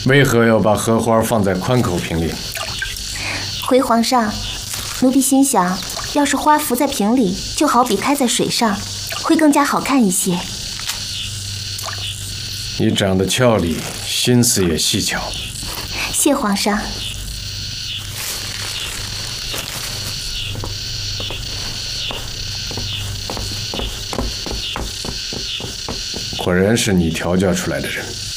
为何要把荷花放在宽口瓶里？ 回皇上，奴婢心想，要是花浮在瓶里，就好比开在水上，会更加好看一些。 你长得俏丽，心思也细巧。 谢皇上。 果然是你调教出来的人。